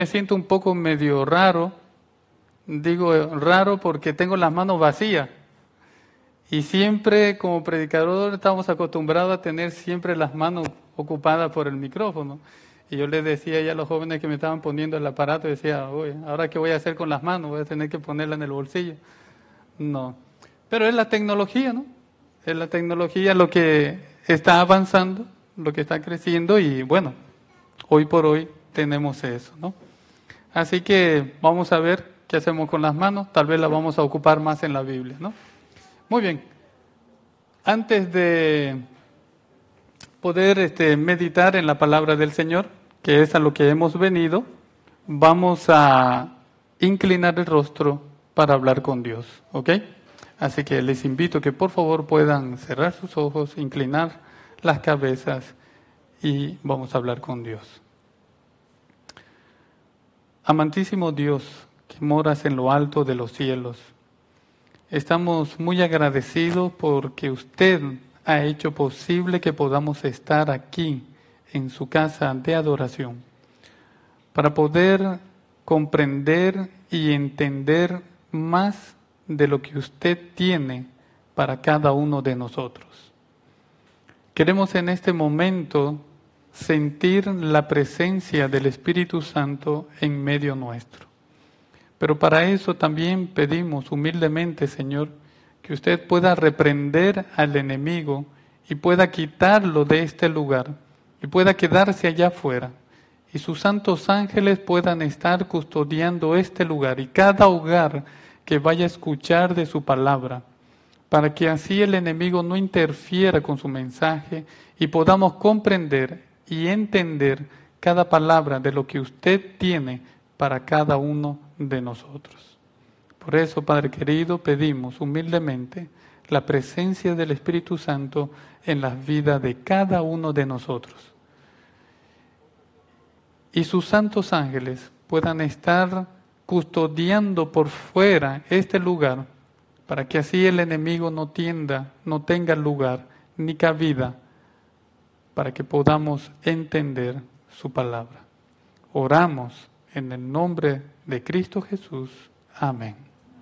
Me siento un poco medio raro. Digo raro porque tengo las manos vacías. Y siempre como predicador estamos acostumbrados a tener siempre las manos ocupadas por el micrófono. Y yo les decía ya a los jóvenes que me estaban poniendo el aparato, decía, oye, ¿ahora qué voy a hacer con las manos? Voy a tener que ponerla en el bolsillo. No. Pero es la tecnología, ¿no? Es la tecnología lo que está avanzando, lo que está creciendo y bueno, hoy por hoy tenemos eso, ¿no? Así que vamos a ver qué hacemos con las manos, tal vez las vamos a ocupar más en la Biblia, ¿no? Muy bien. Antes de poder meditar en la palabra del Señor, que es a lo que hemos venido, vamos a inclinar el rostro para hablar con Dios, ¿ok? Así que les invito que por favor puedan cerrar sus ojos, inclinar las cabezas y vamos a hablar con Dios. Amantísimo Dios, que moras en lo alto de los cielos, estamos muy agradecidos porque usted ha hecho posible que podamos estar aquí en su casa de adoración para poder comprender y entender más de lo que usted tiene para cada uno de nosotros. Queremos en este momento sentir la presencia del Espíritu Santo en medio nuestro. Pero para eso también pedimos humildemente, Señor, que usted pueda reprender al enemigo y pueda quitarlo de este lugar y pueda quedarse allá afuera. Y sus santos ángeles puedan estar custodiando este lugar y cada hogar que vaya a escuchar de su palabra, para que así el enemigo no interfiera con su mensaje y podamos comprender y entender cada palabra de lo que usted tiene para cada uno de nosotros. Por eso, Padre querido, pedimos humildemente la presencia del Espíritu Santo en las vidas de cada uno de nosotros. Y sus santos ángeles puedan estar custodiando por fuera este lugar, para que así el enemigo no tenga lugar ni cabida, para que podamos entender su palabra. Oramos en el nombre de Cristo Jesús. Amén.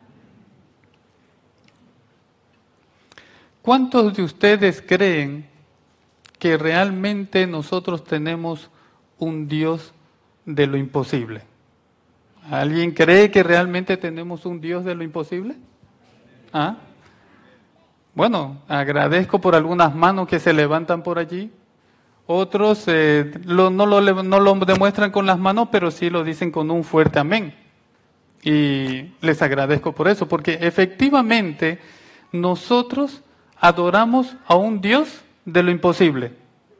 ¿Cuántos de ustedes creen que realmente nosotros tenemos un Dios de lo imposible? ¿Alguien cree que realmente tenemos un Dios de lo imposible? ¿Ah? Bueno, agradezco por algunas manos que se levantan por allí. Otros no lo demuestran con las manos, pero sí lo dicen con un fuerte amén. Y les agradezco por eso, porque efectivamente nosotros adoramos a un Dios de lo imposible.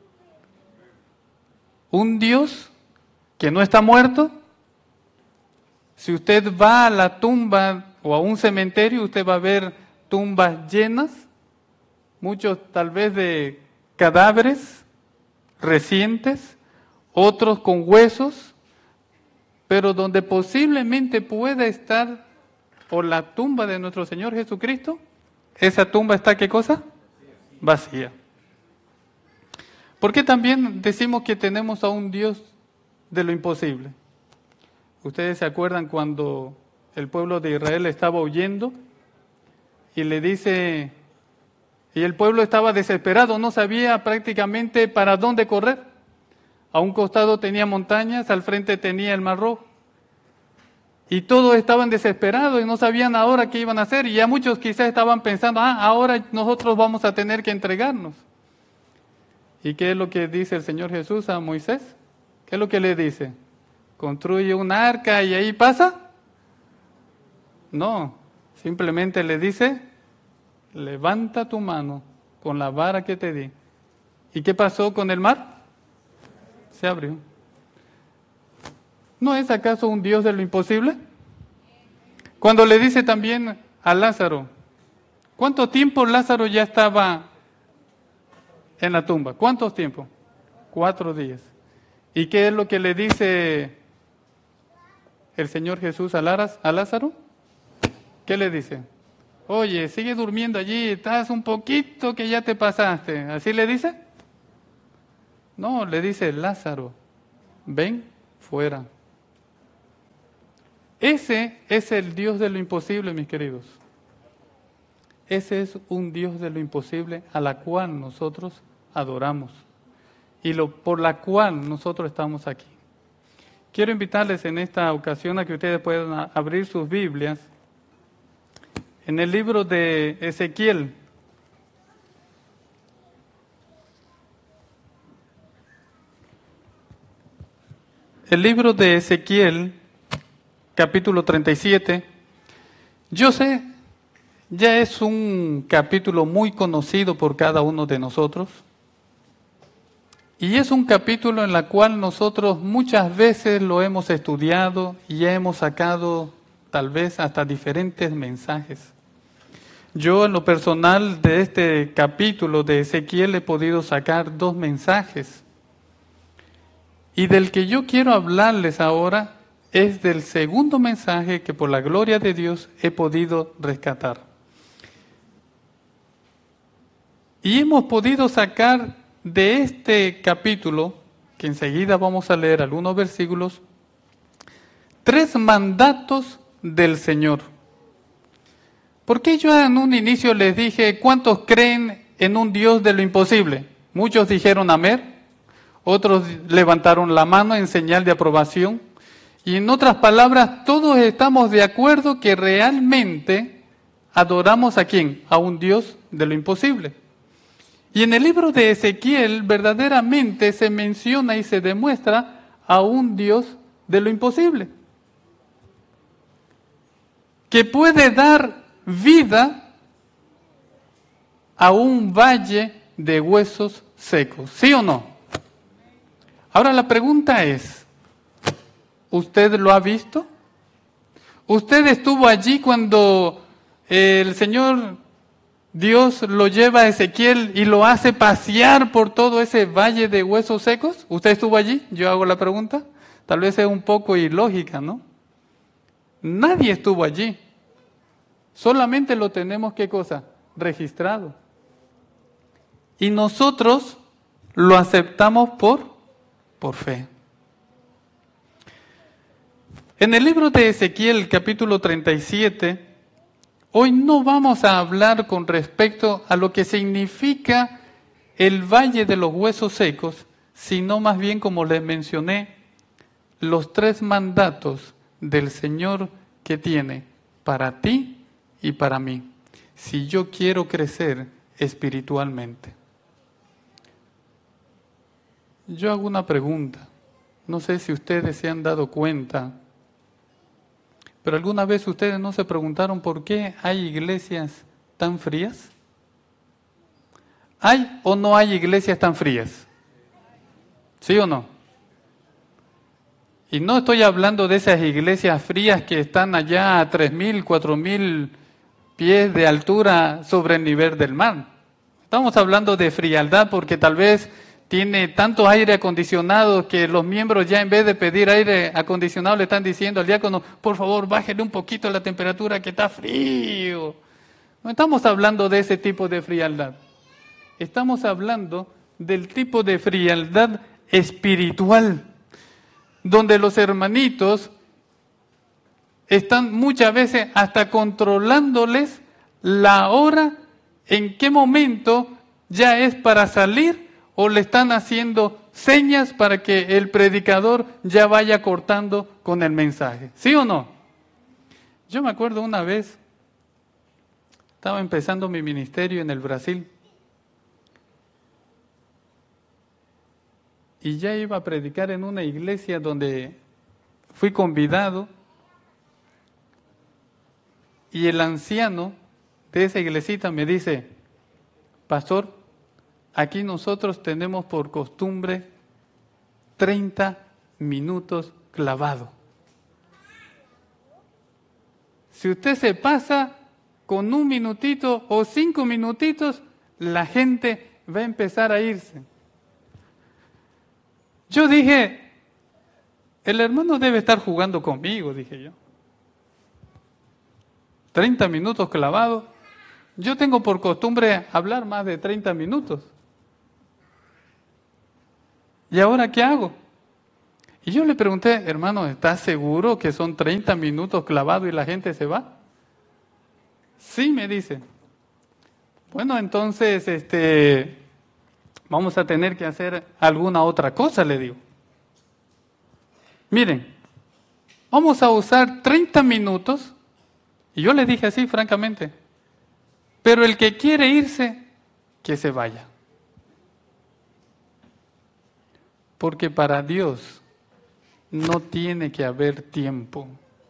Un Dios que no está muerto. Si usted va a la tumba o a un cementerio, usted va a ver tumbas llenas, muchos tal vez de cadáveres recientes, otros con huesos, pero donde posiblemente pueda estar o la tumba de nuestro Señor Jesucristo, esa tumba está, ¿qué cosa? Vacía. ¿Por qué también decimos que tenemos a un Dios de lo imposible? Ustedes se acuerdan cuando el pueblo de Israel estaba huyendo y le dice, y el pueblo estaba desesperado, no sabía prácticamente para dónde correr. A un costado tenía montañas, al frente tenía el Mar Rojo. Y todos estaban desesperados y no sabían ahora qué iban a hacer. Y ya muchos quizás estaban pensando, ahora nosotros vamos a tener que entregarnos. ¿Y qué es lo que dice el Señor Jesús a Moisés? ¿Qué es lo que le dice? ¿Construye un arca y ahí pasa? No, simplemente le dice, levanta tu mano con la vara que te di. ¿Y qué pasó con el mar? Se abrió. ¿No es acaso un Dios de lo imposible? Cuando le dice también a Lázaro, ¿cuánto tiempo Lázaro ya estaba en la tumba? ¿Cuánto tiempo? 4 días. ¿Y qué es lo que le dice el Señor Jesús a Lázaro? ¿Qué le dice? Oye, sigue durmiendo allí, estás un poquito que ya te pasaste. ¿Así le dice? No, le dice, Lázaro, ven fuera. Ese es el Dios de lo imposible, mis queridos. Ese es un Dios de lo imposible a la cual nosotros adoramos y por la cual nosotros estamos aquí. Quiero invitarles en esta ocasión a que ustedes puedan abrir sus Biblias en el libro de Ezequiel. El libro de Ezequiel, capítulo 37. Yo sé, ya es un capítulo muy conocido por cada uno de nosotros. Y es un capítulo en el cual nosotros muchas veces lo hemos estudiado y ya hemos sacado tal vez hasta diferentes mensajes. Yo en lo personal de este capítulo de Ezequiel he podido sacar 2 mensajes. Y del que yo quiero hablarles ahora es del segundo mensaje que por la gloria de Dios he podido rescatar. Y hemos podido sacar de este capítulo, que enseguida vamos a leer algunos versículos, 3 mandatos del Señor. Porque yo en un inicio les dije, ¿cuántos creen en un Dios de lo imposible? Muchos dijeron amén, otros levantaron la mano en señal de aprobación. Y en otras palabras, todos estamos de acuerdo que realmente adoramos ¿a quién? A un Dios de lo imposible. Y en el libro de Ezequiel verdaderamente se menciona y se demuestra a un Dios de lo imposible, que puede dar vida a un valle de huesos secos, ¿sí o no? Ahora la pregunta es, ¿usted lo ha visto? ¿Usted estuvo allí cuando el Señor Dios lo lleva a Ezequiel y lo hace pasear por todo ese valle de huesos secos? ¿Usted estuvo allí? Yo hago la pregunta. Tal vez es un poco ilógica, ¿no? Nadie estuvo allí. Solamente lo tenemos, ¿qué cosa? Registrado. Y nosotros lo aceptamos por fe. En el libro de Ezequiel, capítulo 37, hoy no vamos a hablar con respecto a lo que significa el valle de los huesos secos, sino más bien, como les mencioné, los 3 mandatos del Señor que tiene para ti y para mí, si yo quiero crecer espiritualmente. Yo hago una pregunta, no sé si ustedes se han dado cuenta, pero ¿alguna vez ustedes no se preguntaron por qué hay iglesias tan frías? ¿Hay o no hay iglesias tan frías? ¿Sí o no? Y no estoy hablando de esas iglesias frías que están allá a 3.000, 4.000 pies de altura sobre el nivel del mar. Estamos hablando de frialdad porque tal vez tiene tanto aire acondicionado que los miembros ya en vez de pedir aire acondicionado le están diciendo al diácono, por favor, bájele un poquito la temperatura que está frío. No estamos hablando de ese tipo de frialdad. Estamos hablando del tipo de frialdad espiritual, donde los hermanitos están muchas veces hasta controlándoles la hora, en qué momento ya es para salir, o le están haciendo señas para que el predicador ya vaya cortando con el mensaje. ¿Sí o no? Yo me acuerdo una vez, estaba empezando mi ministerio en el Brasil, y ya iba a predicar en una iglesia donde fui convidado, y el anciano de esa iglesita me dice, pastor, aquí nosotros tenemos por costumbre 30 minutos clavado. Si usted se pasa con 1 minutito o 5 minutitos, la gente va a empezar a irse. Yo dije, el hermano debe estar jugando conmigo, dije yo. 30 minutos clavados. Yo tengo por costumbre hablar más de 30 minutos. ¿Y ahora qué hago? Y yo le pregunté, hermano, ¿estás seguro que son 30 minutos clavados y la gente se va? Sí, me dice. Bueno, entonces, vamos a tener que hacer alguna otra cosa, le digo. Miren, vamos a usar 30 minutos, y yo le dije así, francamente, pero el que quiere irse, que se vaya. Porque para Dios no tiene que haber tiempo.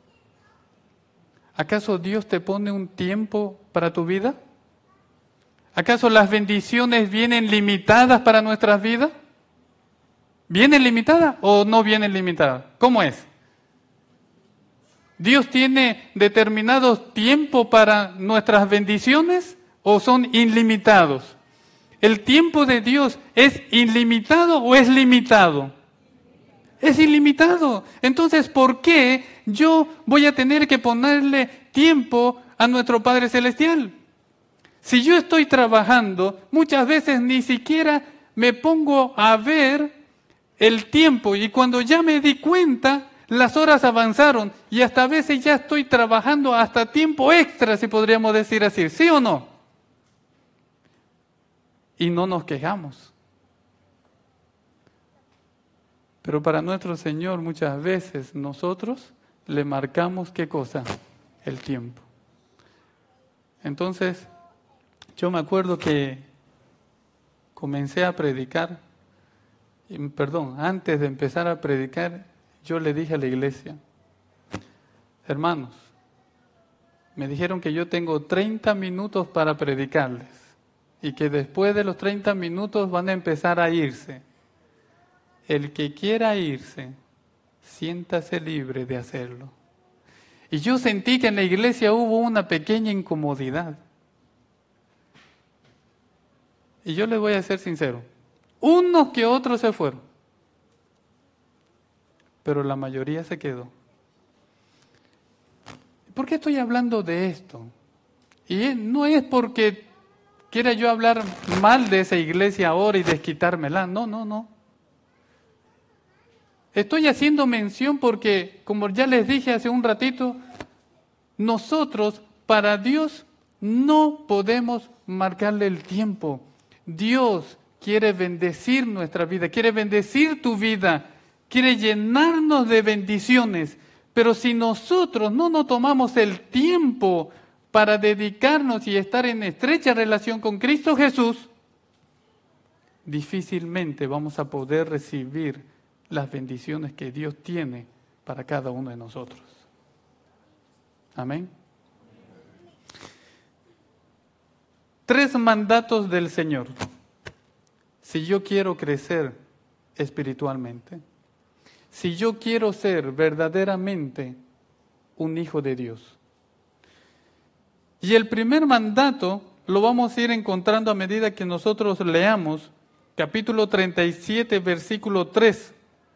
¿Acaso Dios te pone un tiempo para tu vida? ¿Acaso las bendiciones vienen limitadas para nuestras vidas? ¿Vienen limitadas o no vienen limitadas? ¿Cómo es? ¿Dios tiene determinados tiempos para nuestras bendiciones o son ilimitados? ¿El tiempo de Dios es ilimitado o es limitado? Es ilimitado. Entonces, ¿por qué yo voy a tener que ponerle tiempo a nuestro Padre Celestial? Si yo estoy trabajando, muchas veces ni siquiera me pongo a ver el tiempo y cuando ya me di cuenta, las horas avanzaron y hasta a veces ya estoy trabajando hasta tiempo extra, si podríamos decir así, ¿sí o no? Y no nos quejamos. Pero para nuestro Señor muchas veces nosotros le marcamos ¿qué cosa? El tiempo. Entonces, yo me acuerdo que comencé a predicar, antes de empezar a predicar, yo le dije a la iglesia, hermanos, me dijeron que yo tengo 30 minutos para predicarles y que después de los 30 minutos van a empezar a irse. El que quiera irse, siéntase libre de hacerlo. Y yo sentí que en la iglesia hubo una pequeña incomodidad. Y yo les voy a ser sincero, unos que otros se fueron, pero la mayoría se quedó. ¿Por qué estoy hablando de esto? Y no es porque quiera yo hablar mal de esa iglesia ahora y desquitármela, no. Estoy haciendo mención porque, como ya les dije hace un ratito, nosotros para Dios no podemos marcarle el tiempo. Dios quiere bendecir nuestra vida, quiere bendecir tu vida, quiere llenarnos de bendiciones. Pero si nosotros no nos tomamos el tiempo para dedicarnos y estar en estrecha relación con Cristo Jesús, difícilmente vamos a poder recibir las bendiciones que Dios tiene para cada uno de nosotros. Amén. 3 mandatos del Señor. Si yo quiero crecer espiritualmente, si yo quiero ser verdaderamente un hijo de Dios. Y el primer mandato lo vamos a ir encontrando a medida que nosotros leamos capítulo 37, versículo 3.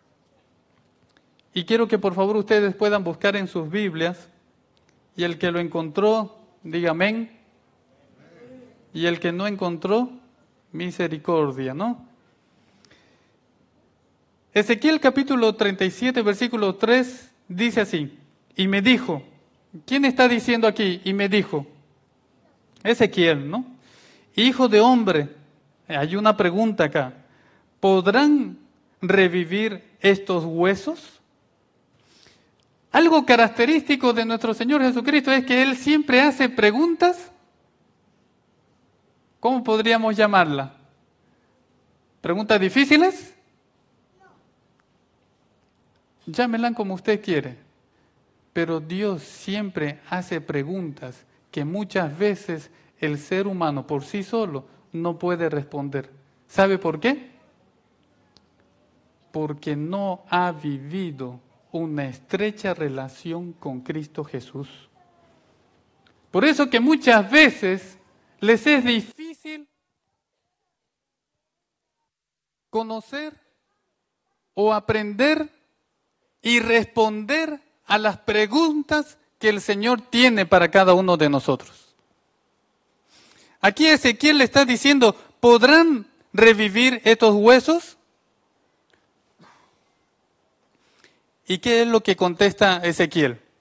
Y quiero que por favor ustedes puedan buscar en sus Biblias, y el que lo encontró, diga amén. Y el que no encontró, misericordia, ¿no? Ezequiel capítulo 37, versículo 3, dice así, y me dijo, ¿quién está diciendo aquí? Y me dijo, Ezequiel, ¿no? Hijo de hombre, hay una pregunta acá, ¿podrán revivir estos huesos? Algo característico de nuestro Señor Jesucristo es que Él siempre hace preguntas, ¿cómo podríamos llamarla? ¿Preguntas difíciles? Llámenla como usted quiere, pero Dios siempre hace preguntas que muchas veces el ser humano por sí solo no puede responder. ¿Sabe por qué? Porque no ha vivido una estrecha relación con Cristo Jesús. Por eso que muchas veces les es difícil conocer o aprender y responder a las preguntas que el Señor tiene para cada uno de nosotros. Aquí Ezequiel le está diciendo, ¿podrán revivir estos huesos? ¿Y qué es lo que contesta Ezequiel?